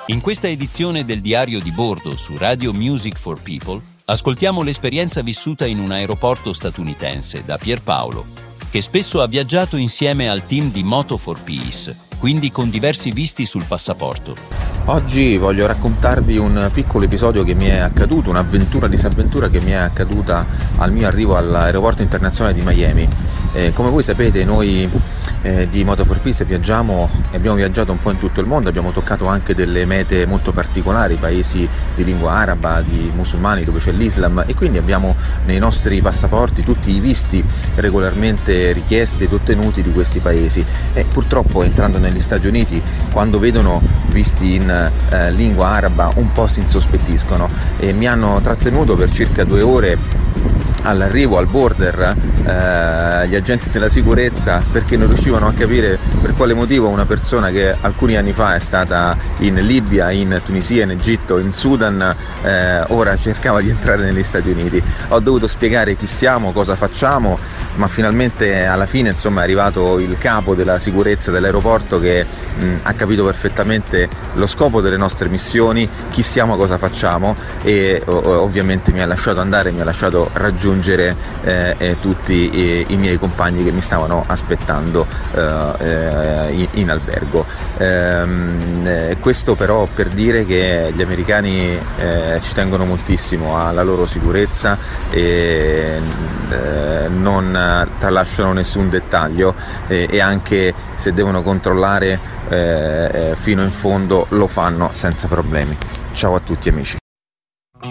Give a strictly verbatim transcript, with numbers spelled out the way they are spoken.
In questa edizione del Diario di Bordo su Radio Music for People ascoltiamo l'esperienza vissuta in un aeroporto statunitense da Pierpaolo, che spesso ha viaggiato insieme al team di Moto for Peace, quindi con diversi visti sul passaporto. Oggi voglio raccontarvi un piccolo episodio che mi è accaduto, un'avventura disavventura che mi è accaduta al mio arrivo all'aeroporto internazionale di Miami. Eh, come voi sapete, noi eh, di Moto for Peace viaggiamo e abbiamo viaggiato un po' in tutto il mondo, abbiamo toccato anche delle mete molto particolari, paesi di lingua araba, di musulmani dove c'è l'Islam, e quindi abbiamo nei nostri passaporti tutti i visti regolarmente richiesti ed ottenuti di questi paesi. E purtroppo, entrando negli Stati Uniti, quando vedono visti in eh, lingua araba un po' si insospettiscono e mi hanno trattenuto per circa due ore all'arrivo al border eh, gli agenti della sicurezza, perché non riuscivano a capire per quale motivo una persona che alcuni anni fa è stata in Libia, in Tunisia, in Egitto, in Sudan, eh, ora cercava di entrare negli Stati Uniti. Ho dovuto spiegare chi siamo, cosa facciamo, ma finalmente alla fine insomma è arrivato il capo della sicurezza dell'aeroporto che mh, ha capito perfettamente lo scopo delle nostre missioni, chi siamo, cosa facciamo, e o, ovviamente mi ha lasciato andare, mi ha lasciato raggiungere eh, eh, tutti i, i miei compagni che mi stavano aspettando eh, in, in albergo. Ehm, eh, questo però per dire che gli americani eh, ci tengono moltissimo alla loro sicurezza e eh, non tralasciano nessun dettaglio, eh, e anche se devono controllare eh, fino in fondo lo fanno senza problemi. Ciao a tutti amici.